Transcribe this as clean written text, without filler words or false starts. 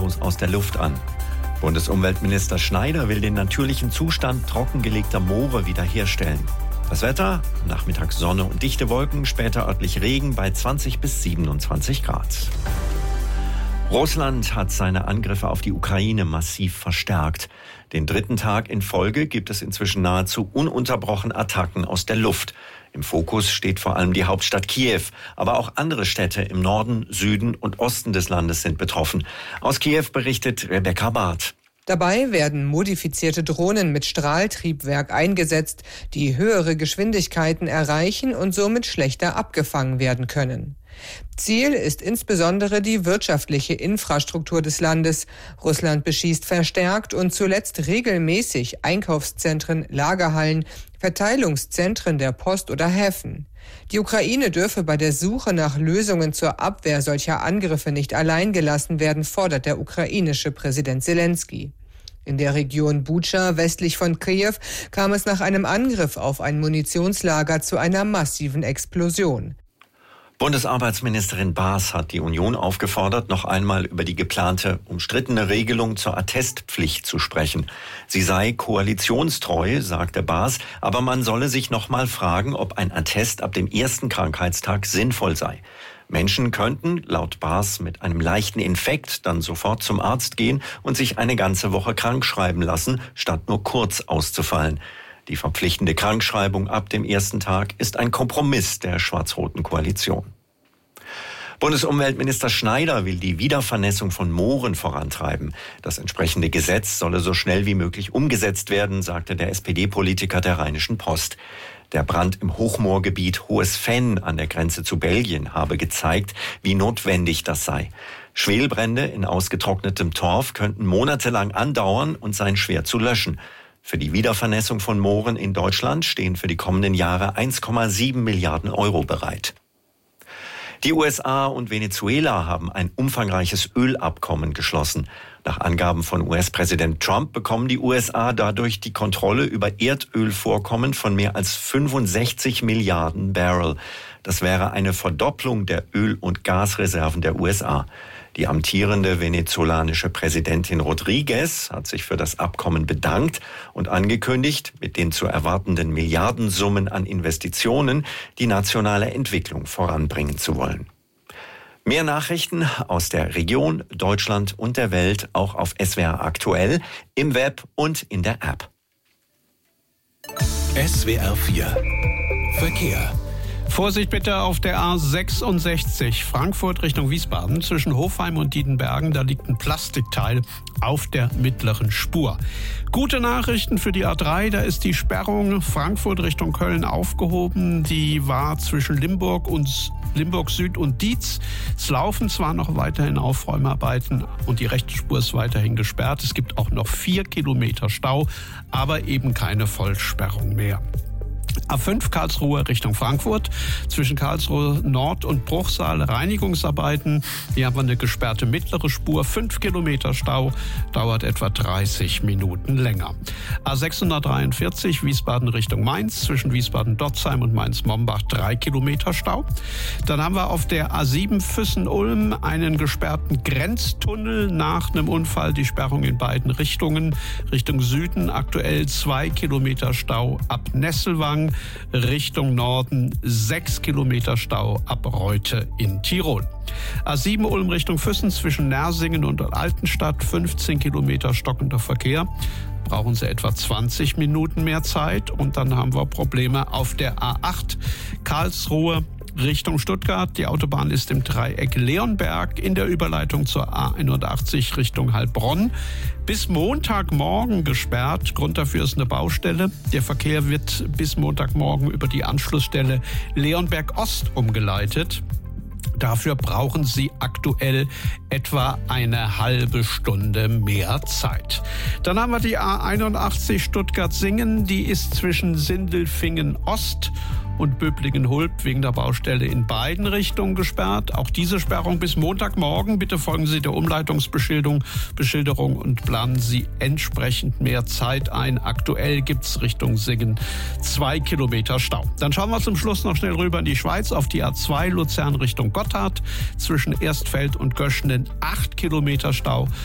Autos aus der Luft an. Bundesumweltminister Schneider will den natürlichen Zustand trockengelegter Moore wiederherstellen. Das Wetter, nachmittags Sonne und dichte Wolken, später örtlich Regen bei 20 bis 27 Grad. Russland hat seine Angriffe auf die Ukraine massiv verstärkt. Den dritten Tag in Folge gibt es inzwischen nahezu ununterbrochen Attacken aus der Luft. Im Fokus steht vor allem die Hauptstadt Kiew, aber auch andere Städte im Norden, Süden und Osten des Landes sind betroffen. Aus Kiew berichtet Rebecca Barth. Dabei werden modifizierte Drohnen mit Strahltriebwerk eingesetzt, die höhere Geschwindigkeiten erreichen und somit schlechter abgefangen werden können. Ziel ist insbesondere die wirtschaftliche Infrastruktur des Landes. Russland beschießt verstärkt und zuletzt regelmäßig Einkaufszentren, Lagerhallen, Verteilungszentren der Post oder Häfen. Die Ukraine dürfe bei der Suche nach Lösungen zur Abwehr solcher Angriffe nicht allein gelassen werden, fordert der ukrainische Präsident Selenskyj. In der Region Butscha westlich von Kiew kam es nach einem Angriff auf ein Munitionslager zu einer massiven Explosion. Bundesarbeitsministerin Baas hat die Union aufgefordert, noch einmal über die geplante, umstrittene Regelung zur Attestpflicht zu sprechen. Sie sei koalitionstreu, sagte Baas, aber man solle sich noch mal fragen, ob ein Attest ab dem ersten Krankheitstag sinnvoll sei. Menschen könnten, laut Baas, mit einem leichten Infekt dann sofort zum Arzt gehen und sich eine ganze Woche krank schreiben lassen, statt nur kurz auszufallen. Die verpflichtende Krankschreibung ab dem ersten Tag ist ein Kompromiss der schwarz-roten Koalition. Bundesumweltminister Schneider will die Wiedervernässung von Mooren vorantreiben. Das entsprechende Gesetz solle so schnell wie möglich umgesetzt werden, sagte der SPD-Politiker der Rheinischen Post. Der Brand im Hochmoorgebiet Hohes Fenn an der Grenze zu Belgien habe gezeigt, wie notwendig das sei. Schwelbrände in ausgetrocknetem Torf könnten monatelang andauern und seien schwer zu löschen. Für die Wiedervernässung von Mooren in Deutschland stehen für die kommenden Jahre 1,7 Milliarden Euro bereit. Die USA und Venezuela haben ein umfangreiches Ölabkommen geschlossen. Nach Angaben von US-Präsident Trump bekommen die USA dadurch die Kontrolle über Erdölvorkommen von mehr als 65 Milliarden Barrel. Das wäre eine Verdopplung der Öl- und Gasreserven der USA. Die amtierende venezolanische Präsidentin Rodriguez hat sich für das Abkommen bedankt und angekündigt, mit den zu erwartenden Milliardensummen an Investitionen die nationale Entwicklung voranbringen zu wollen. Mehr Nachrichten aus der Region, Deutschland und der Welt auch auf SWR aktuell, im Web und in der App. SWR 4 Verkehr. Vorsicht bitte auf der A66 Frankfurt Richtung Wiesbaden zwischen Hofheim und Dietenbergen. Da liegt ein Plastikteil auf der mittleren Spur. Gute Nachrichten für die A3. Da ist die Sperrung Frankfurt Richtung Köln aufgehoben. Die war zwischen Limburg Süd und Dietz. Es laufen zwar noch weiterhin Aufräumarbeiten und die rechte Spur ist weiterhin gesperrt. Es gibt auch noch 4 Kilometer Stau, aber eben keine Vollsperrung mehr. A5 Karlsruhe Richtung Frankfurt. Zwischen Karlsruhe Nord und Bruchsal Reinigungsarbeiten. Hier haben wir eine gesperrte mittlere Spur. 5 Kilometer Stau. Dauert etwa 30 Minuten länger. A643 Wiesbaden Richtung Mainz. Zwischen Wiesbaden-Dotzheim und Mainz-Mombach 3 Kilometer Stau. Dann haben wir auf der A7 Füssen-Ulm einen gesperrten Grenztunnel nach einem Unfall. Die Sperrung in beiden Richtungen. Richtung Süden aktuell 2 Kilometer Stau ab Nesselwang. Richtung Norden 6 Kilometer Stau ab Reute in Tirol. A7 Ulm Richtung Füssen zwischen Nersingen und Altenstadt 15 Kilometer stockender Verkehr. Brauchen Sie etwa 20 Minuten mehr Zeit und dann haben wir Probleme auf der A8 Karlsruhe Richtung Stuttgart. Die Autobahn ist im Dreieck Leonberg in der Überleitung zur A81 Richtung Heilbronn. Bis Montagmorgen gesperrt. Grund dafür ist eine Baustelle. Der Verkehr wird bis Montagmorgen über die Anschlussstelle Leonberg Ost umgeleitet. Dafür brauchen Sie aktuell etwa eine halbe Stunde mehr Zeit. Dann haben wir die A81 Stuttgart-Singen. Die ist zwischen Sindelfingen Ost und Böblingen-Hulb wegen der Baustelle in beiden Richtungen gesperrt. Auch diese Sperrung bis Montagmorgen. Bitte folgen Sie der Umleitungsbeschilderung und planen Sie entsprechend mehr Zeit ein. Aktuell gibt's Richtung Singen 2 Kilometer Stau. Dann schauen wir zum Schluss noch schnell rüber in die Schweiz auf die A2 Luzern Richtung Gotthard. Zwischen Erstfeld und Göschenen 8 Kilometer Stau.